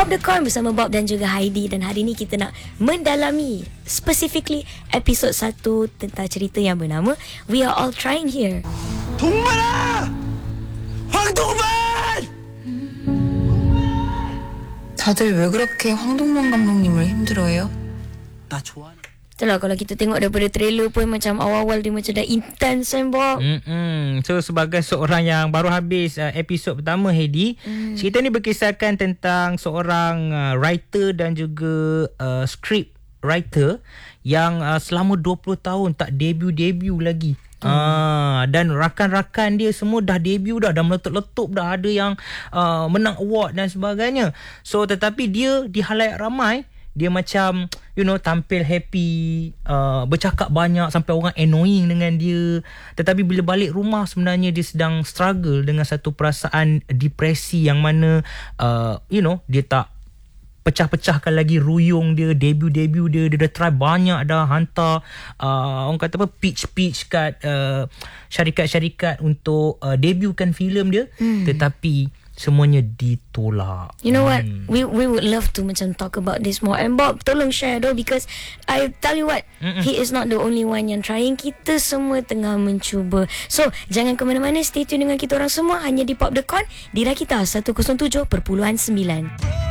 Pop the Corn bersama Bob dan juga Heidi. Dan hari ni kita nak mendalami specifically episod 1 tentang cerita yang bernama We Are All Trying Here. 동만아! 황동만! 다들 왜 그렇게 황동만 감독님을 힘들어해요? 나 좋아하는. Itulah kalau kita tengok daripada trailer pun macam awal-awal dia macam dah intense kan Bob. So sebagai seorang yang baru habis episod pertama Heidi, cerita ni berkisahkan tentang seorang writer dan juga script writer yang selama 20 tahun tak debut lagi. Dan rakan-rakan dia semua dah debut dah meletup-letup dah, ada yang menang award dan sebagainya. So tetapi dia di halayak ramai dia macam tampil happy, bercakap banyak sampai orang annoying dengan dia. Tetapi bila balik rumah sebenarnya dia sedang struggle dengan satu perasaan depresi yang mana dia tak pecah-pecahkan lagi ruyung dia, debut dia dah try banyak dah, hantar orang kata apa, pitch kat syarikat-syarikat untuk debutkan filem dia, tetapi semuanya ditolak. You know what? We would love to macam talk about this more. And Bob, tolong share though, because I tell you what, he is not the only one yang trying. Kita semua tengah mencuba. So, jangan ke mana-mana, stay tune dengan kita orang semua hanya di Pop the Corn di Rakita 107.9.